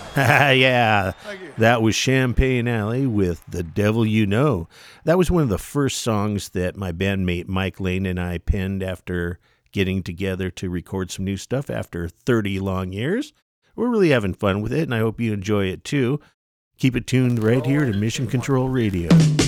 Yeah, Thank you. that was Champagne Alley with The Devil You Know. That was one of the first songs that my bandmate Mike Lane and I penned after getting together to record some new stuff after 30 long years. We're really having fun with it, and I hope you enjoy it too. Keep it tuned right here to Mission Control Radio.